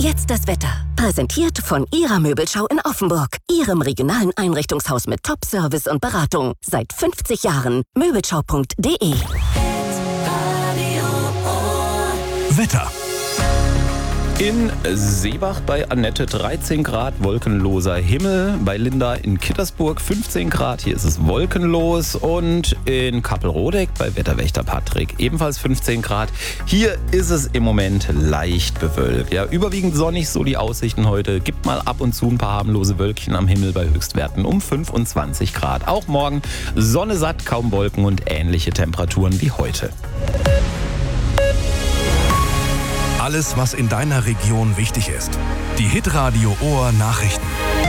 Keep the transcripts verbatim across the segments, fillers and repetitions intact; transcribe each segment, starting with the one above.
jetzt das Wetter. Präsentiert von Ihrer Möbelschau in Offenburg. Ihrem regionalen Einrichtungshaus mit Top-Service und Beratung. Seit fünfzig Jahren. Möbelschau punkt de. Wetter. In Seebach bei Annette dreizehn Grad, wolkenloser Himmel. Bei Linda in Kittersburg fünfzehn Grad, hier ist es wolkenlos. Und in Kappelrodeck bei Wetterwächter Patrick ebenfalls fünfzehn Grad. Hier ist es im Moment leicht bewölkt. Ja, überwiegend sonnig, so die Aussichten heute. Gibt mal ab und zu ein paar harmlose Wölkchen am Himmel bei Höchstwerten um fünfundzwanzig Grad. Auch morgen Sonne satt, kaum Wolken und ähnliche Temperaturen wie heute. Alles, was in deiner Region wichtig ist. Die Hitradio Ohr Nachrichten.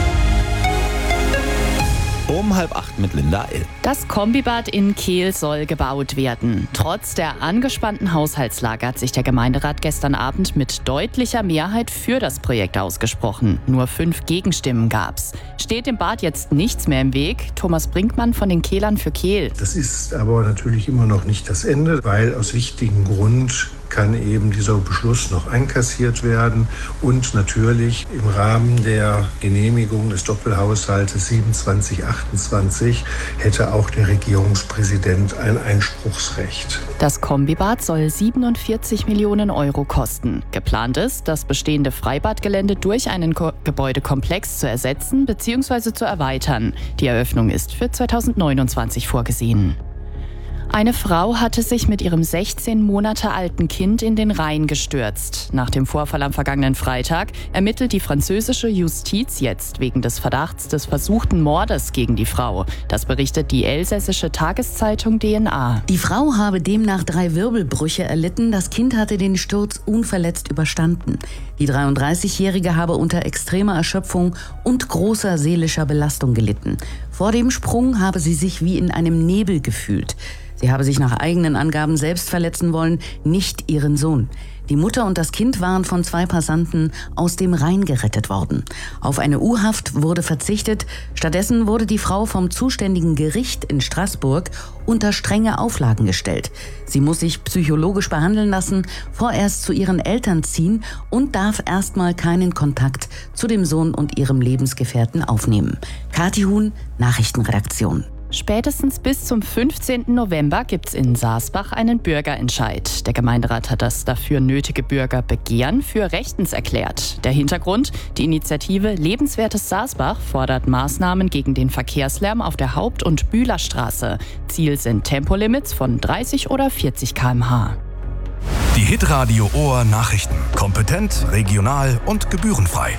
Um halb acht mit Linda L. Das Kombibad in Kehl soll gebaut werden. Trotz der angespannten Haushaltslage hat sich der Gemeinderat gestern Abend mit deutlicher Mehrheit für das Projekt ausgesprochen. Nur fünf Gegenstimmen gab's. Steht dem Bad jetzt nichts mehr im Weg? Thomas Brinkmann von den Kehlern für Kehl. Das ist aber natürlich immer noch nicht das Ende, weil aus wichtigem Grund kann eben dieser Beschluss noch einkassiert werden. Und natürlich im Rahmen der Genehmigung des Doppelhaushaltes siebenundzwanzig achtundzwanzig hätte auch der Regierungspräsident ein Einspruchsrecht. Das Kombibad soll siebenundvierzig Millionen Euro kosten. Geplant ist, das bestehende Freibadgelände durch einen Ko- Gebäudekomplex zu ersetzen bzw. zu erweitern. Die Eröffnung ist für zweitausendneunundzwanzig vorgesehen. Eine Frau hatte sich mit ihrem sechzehn Monate alten Kind in den Rhein gestürzt. Nach dem Vorfall am vergangenen Freitag ermittelt die französische Justiz jetzt wegen des Verdachts des versuchten Mordes gegen die Frau. Das berichtet die elsässische Tageszeitung D N A. Die Frau habe demnach drei Wirbelbrüche erlitten. Das Kind hatte den Sturz unverletzt überstanden. Die dreiunddreißigjährige habe unter extremer Erschöpfung und großer seelischer Belastung gelitten. Vor dem Sprung habe sie sich wie in einem Nebel gefühlt. Sie habe sich nach eigenen Angaben selbst verletzen wollen, nicht ihren Sohn. Die Mutter und das Kind waren von zwei Passanten aus dem Rhein gerettet worden. Auf eine U-Haft wurde verzichtet. Stattdessen wurde die Frau vom zuständigen Gericht in Straßburg unter strenge Auflagen gestellt. Sie muss sich psychologisch behandeln lassen, vorerst zu ihren Eltern ziehen und darf erstmal keinen Kontakt zu dem Sohn und ihrem Lebensgefährten aufnehmen. Kathi Huhn, Nachrichtenredaktion. Spätestens bis zum fünfzehnten November gibt es in Saasbach einen Bürgerentscheid. Der Gemeinderat hat das dafür nötige Bürgerbegehren für rechtens erklärt. Der Hintergrund: Die Initiative Lebenswertes Saasbach fordert Maßnahmen gegen den Verkehrslärm auf der Haupt- und Bühlerstraße. Ziel sind Tempolimits von dreißig oder vierzig Kilometer pro Stunde. Die Hitradio Ohr Nachrichten. Kompetent, regional und gebührenfrei.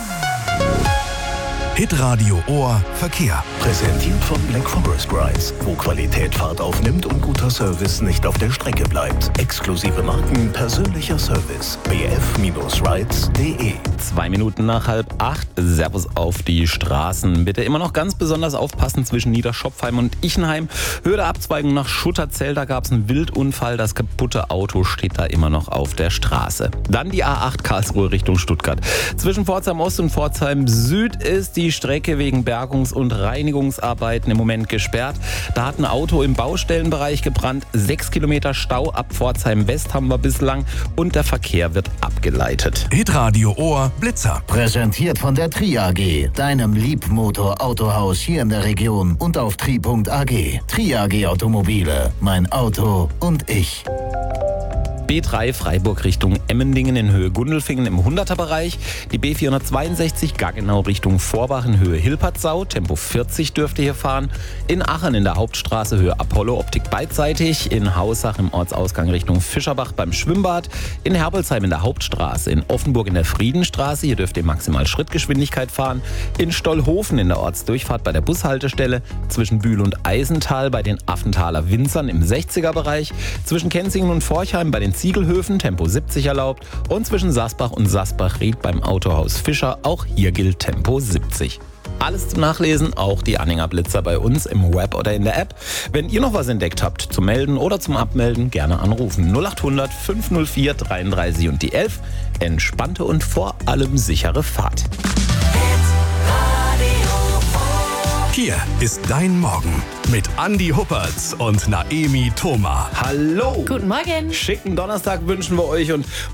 Hitradio Ohr Verkehr. Präsentiert von Black Forest Rides, wo Qualität Fahrt aufnimmt und guter Service nicht auf der Strecke bleibt. Exklusive Marken, persönlicher Service. b f rides punkt de. Zwei Minuten nach halb acht. Servus auf die Straßen. Bitte immer noch ganz besonders aufpassen zwischen Niederschopfheim und Ichenheim. Höhe der Abzweigung nach Schutterzell, da gab es einen Wildunfall. Das kaputte Auto steht da immer noch auf der Straße. Dann die A acht Karlsruhe Richtung Stuttgart. Zwischen Pforzheim Ost und Pforzheim Süd ist die Strecke wegen Bergungs- und Reinigungsarbeiten im Moment gesperrt. Da hat ein Auto im Baustellenbereich gebrannt. Sechs Kilometer Stau ab Pforzheim West haben wir bislang und der Verkehr wird abgeleitet. Hitradio Ohr Blitzer. Präsentiert von der Tri A G, deinem Liebmotor-Autohaus hier in der Region und auf tri punkt a g. Tri A G Automobile, mein Auto und ich. B drei Freiburg Richtung Emmendingen in Höhe Gundelfingen im hunderter-Bereich. Die B vierhundertzweiundsechzig Gaggenau Richtung Vorbach in Höhe Hilpertsau. Tempo vierzig dürfte hier fahren. In Aachen in der Hauptstraße Höhe Apollo Optik beidseitig. In Haussach im Ortsausgang Richtung Fischerbach beim Schwimmbad. In Herbelsheim in der Hauptstraße. In Offenburg in der Friedenstraße. Hier dürft ihr maximal Schrittgeschwindigkeit fahren. In Stollhofen in der Ortsdurchfahrt bei der Bushaltestelle. Zwischen Bühl und Eisental bei den Affenthaler Winzern im sechziger-Bereich. Zwischen Kenzingen und Forchheim bei den Ziegelhöfen, Tempo siebzig erlaubt. Und zwischen Sasbach und Sasbach-Ried beim Autohaus Fischer, auch hier gilt Tempo siebzig. Alles zum Nachlesen, auch die Anhängerblitzer bei uns im Web oder in der App. Wenn ihr noch was entdeckt habt, zum Melden oder zum Abmelden, gerne anrufen. null achthundert fünfhundertvier dreiunddreißig und die elf. Entspannte und vor allem sichere Fahrt. Hier ist dein Morgen mit Andi Huppertz und Naemi Thoma. Hallo! Guten Morgen. Schicken Donnerstag wünschen wir euch und